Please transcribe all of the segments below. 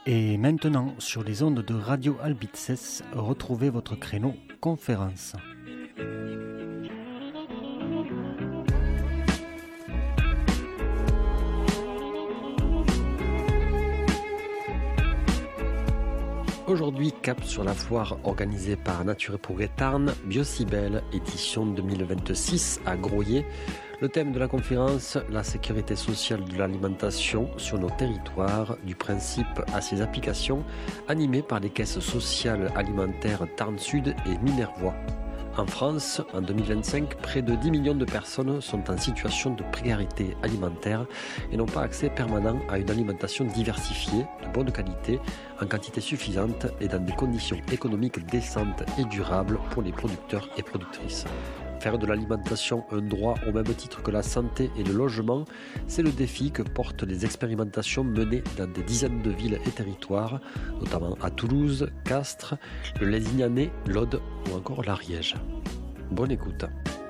Et maintenant, sur les ondes de Radio Albitses, retrouvez votre créneau conférence. Aujourd'hui, cap sur la foire organisée par Nature et Progrès Tarn, Biocibel, édition 2026 à Groyer. Le thème de la conférence, la sécurité sociale de l'alimentation sur nos territoires, du principe à ses applications, animée par les caisses sociales alimentaires Tarn Sud et Minervois. En France, en 2025, près de 10 millions de personnes sont en situation de précarité alimentaire et n'ont pas accès permanent à une alimentation diversifiée, de bonne qualité, en quantité suffisante et dans des conditions économiques décentes et durables pour les producteurs et productrices. Faire de l'alimentation un droit au même titre que la santé et le logement, c'est le défi que portent les expérimentations menées dans des dizaines de villes et territoires, notamment à Toulouse, Castres, le Lézignanais, l'Aude ou encore l'Ariège. Bonne écoute.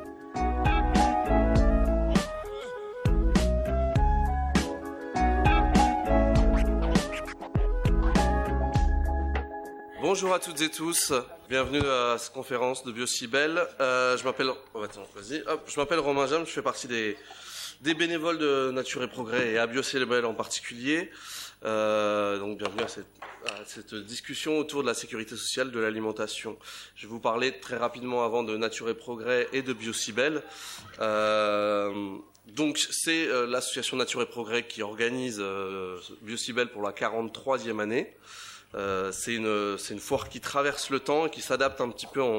Bonjour à toutes et tous, bienvenue à cette conférence de Biocibel. Je m'appelle Romain Jam, je fais partie des bénévoles de Nature et Progrès et à Biocibel en particulier. Donc bienvenue à cette discussion autour de la sécurité sociale de l'alimentation. Je vais vous parler très rapidement avant de Nature et Progrès et de Biocibel. Donc c'est l'association Nature et Progrès qui organise Biocibel pour la 43e année. C'est une foire qui traverse le temps et qui s'adapte un petit peu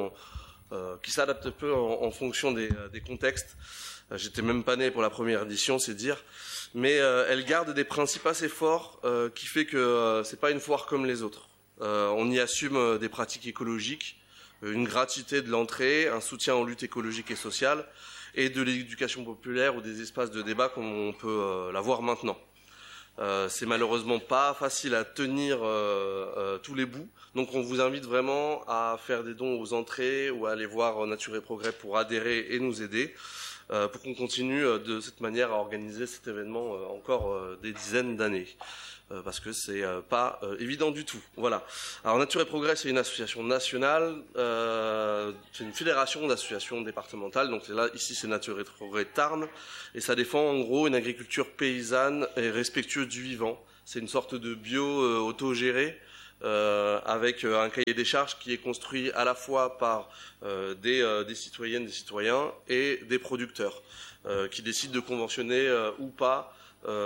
en fonction des contextes. J'étais même pas né pour la première édition, c'est dire, mais elle garde des principes assez forts qui fait que c'est pas une foire comme les autres. On y assume des pratiques écologiques, une gratuité de l'entrée, un soutien aux luttes écologiques et sociales et de l'éducation populaire ou des espaces de débat comme on peut l'avoir maintenant. C'est malheureusement pas facile à tenir tous les bouts, donc on vous invite vraiment à faire des dons aux entrées ou à aller voir Nature et Progrès pour adhérer et nous aider, pour qu'on continue de cette manière à organiser cet événement encore des dizaines d'années, parce que c'est pas évident du tout. Voilà. Alors Nature et Progrès, c'est une association nationale, c'est une fédération d'associations départementales, donc là ici c'est Nature et Progrès Tarn, et ça défend en gros une agriculture paysanne et respectueuse du vivant. C'est une sorte de bio autogéré, avec un cahier des charges qui est construit à la fois par des citoyennes, des citoyens et des producteurs qui décident de conventionner ou pas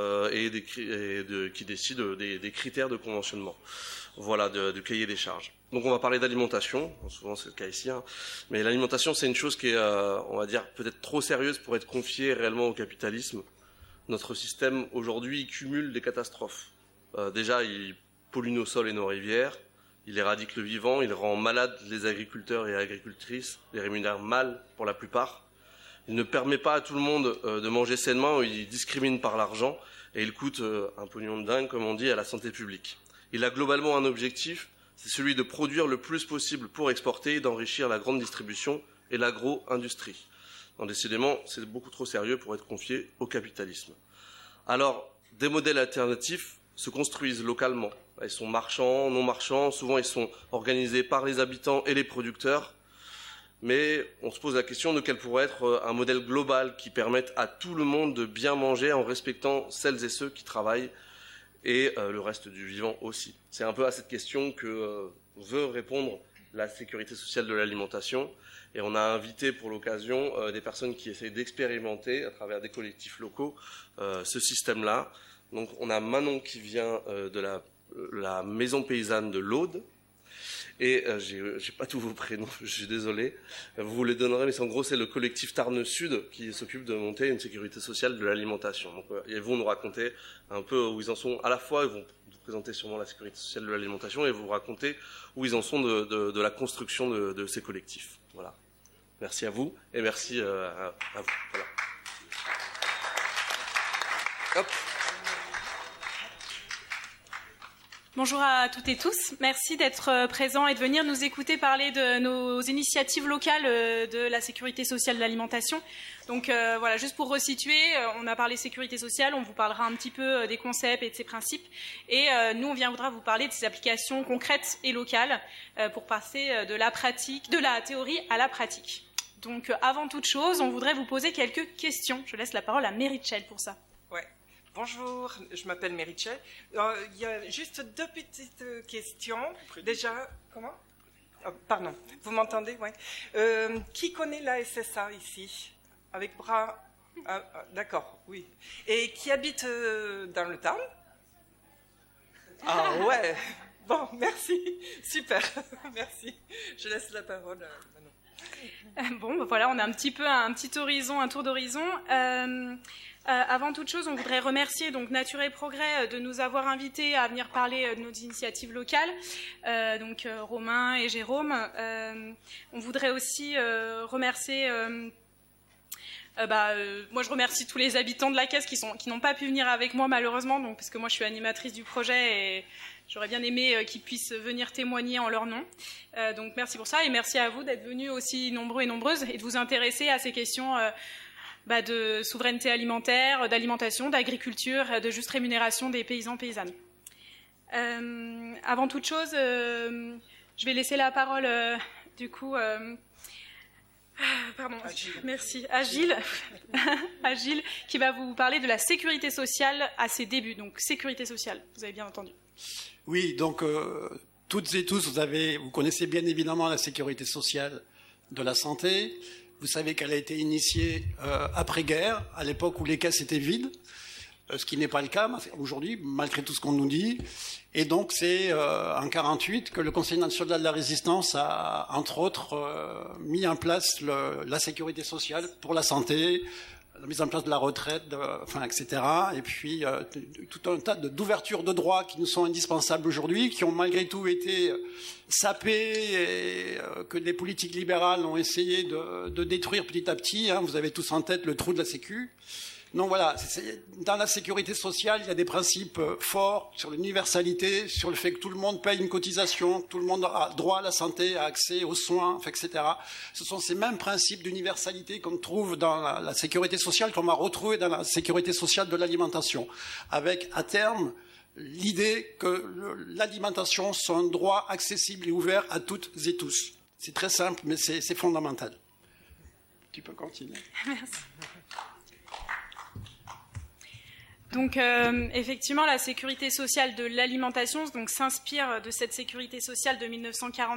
qui décident des critères de conventionnement. Voilà, du cahier des charges. Donc on va parler d'alimentation, souvent c'est le cas ici, mais l'alimentation c'est une chose qui est, on va dire, peut-être trop sérieuse pour être confiée réellement au capitalisme. Notre système aujourd'hui il cumule des catastrophes. Déjà il pollue nos sols et nos rivières, il éradique le vivant, il rend malades les agriculteurs et agricultrices, les rémunère mal pour la plupart. Il ne permet pas à tout le monde de manger sainement, il discrimine par l'argent et il coûte un pognon de dingue, comme on dit, à la santé publique. Il a globalement un objectif, c'est celui de produire le plus possible pour exporter et d'enrichir la grande distribution et l'agro-industrie. Donc, décidément, c'est beaucoup trop sérieux pour être confié au capitalisme. Alors, des modèles alternatifs se construisent localement. Ils sont marchands, non marchands, souvent ils sont organisés par les habitants et les producteurs. Mais on se pose la question de quel pourrait être un modèle global qui permette à tout le monde de bien manger en respectant celles et ceux qui travaillent et le reste du vivant aussi. C'est un peu à cette question que veut répondre la sécurité sociale de l'alimentation. Et on a invité pour l'occasion des personnes qui essayent d'expérimenter à travers des collectifs locaux ce système-là. Donc on a Manon qui vient de la maison paysanne de l'Aude. Et j'ai pas tous vos prénoms, je suis désolé. Vous les donnerez, mais en gros c'est le collectif Tarn Sud qui s'occupe de monter une sécurité sociale de l'alimentation. Donc ils vont nous raconter un peu où ils en sont. À la fois ils vont vous présenter sûrement la sécurité sociale de l'alimentation et vous raconter où ils en sont de la construction de ces collectifs. Voilà. Merci à vous et merci à vous. Voilà. Hop. Bonjour à toutes et tous. Merci d'être présents et de venir nous écouter parler de nos initiatives locales de la sécurité sociale de l'alimentation. Donc voilà, juste pour resituer, on a parlé sécurité sociale, on vous parlera un petit peu des concepts et de ses principes. Et nous, on voudra vous parler de ses applications concrètes et locales pour passer de la théorie à la pratique. Donc avant toute chose, on voudrait vous poser quelques questions. Je laisse la parole à Meritchel pour ça. Bonjour, je m'appelle Meritchel. Il y a juste 2 petites questions. Déjà, comment ? Pardon, vous m'entendez ? Ouais. Qui connaît la SSA ici ? Avec bras... d'accord, oui. Et qui habite dans le Tarn ? Ah ouais, bon, merci, super, merci. Je laisse la parole à Manon. Bon, voilà, on a un petit horizon, un tour d'horizon. Avant toute chose, on voudrait remercier donc Nature et Progrès de nous avoir invités à venir parler de nos initiatives locales, donc Romain et Jérôme. On voudrait aussi remercier... moi, je remercie tous les habitants de la Caisse qui n'ont pas pu venir avec moi malheureusement, donc parce que moi je suis animatrice du projet et j'aurais bien aimé qu'ils puissent venir témoigner en leur nom. Donc merci pour ça et merci à vous d'être venus aussi nombreux et nombreuses et de vous intéresser à ces questions de souveraineté alimentaire, d'alimentation, d'agriculture, de juste rémunération des paysans paysannes. Avant toute chose, je vais laisser la parole du coup. Merci. À Gilles, qui va vous parler de la sécurité sociale à ses débuts. Donc, sécurité sociale, vous avez bien entendu. Oui, donc, toutes et tous, vous connaissez bien évidemment la sécurité sociale de la santé. Vous savez qu'elle a été initiée après-guerre, à l'époque où les caisses étaient vides, ce qui n'est pas le cas aujourd'hui, malgré tout ce qu'on nous dit. Et donc, c'est en 1948 que le Conseil national de la résistance a, entre autres, mis en place la sécurité sociale pour la santé, la mise en place de la retraite, etc. Et puis, tout un tas d'ouvertures de droits qui nous sont indispensables aujourd'hui, qui ont malgré tout été sapées et que les politiques libérales ont essayé de détruire petit à petit. Vous avez tous en tête le trou de la Sécu. Donc voilà, dans la sécurité sociale, il y a des principes forts sur l'universalité, sur le fait que tout le monde paye une cotisation, que tout le monde a droit à la santé, a accès aux soins, etc. Ce sont ces mêmes principes d'universalité qu'on trouve dans la sécurité sociale, qu'on va retrouver dans la sécurité sociale de l'alimentation, avec à terme l'idée que l'alimentation soit un droit accessible et ouvert à toutes et tous. C'est très simple, mais c'est fondamental. Tu peux continuer. Merci. Donc, effectivement, la sécurité sociale de l'alimentation s'inspire de cette sécurité sociale de 1940